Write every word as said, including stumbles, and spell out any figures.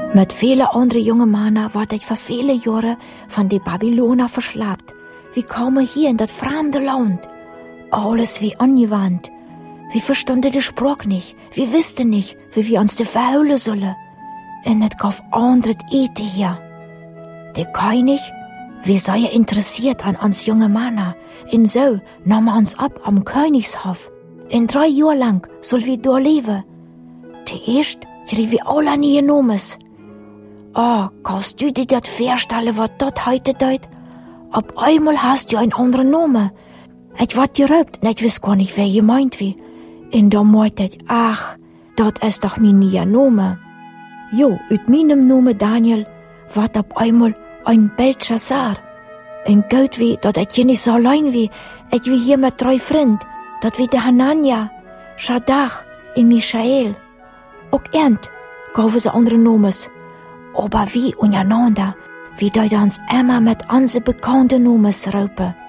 Met vele andere jonge mannen word ik voor vele jaren van die Babyloner verslapt. Wir komen hier in dat vreemde Land. Alles wie angewandt. Wir verstanden de Sprach nicht. Wir wussten nicht, wie wir uns de verhouden sollen. En het gaf andere eten hier. De König, wir seien interessiert an uns junge Männer. En so nahmen uns ab am Königshof. En drei Jahre lang soll wir doorleven. Zuerst kriegen wir alle nie Nomes. Oh, kannst du dir dat voorstellen wat dat heute deut? Op einmal hast du ein anderer Name. Ich ward gerübt, und ich weiß gar nicht, wer gemeint wie. En dan meint ich, ach, dat is doch mein neuer Name. Jo, uit meinem Name Daniel ward op einmal ein Belshazzar. En gut wie, dat ich hier nicht so allein wie. Ich wie hier mit drei Freunden. Dat wie der Hanania, Shaddach en Michael. Auch ernt gaven ze andere Nomes. Aber wie untereinander, wie deuten uns immer mit unseren bekannten Nomes roepen.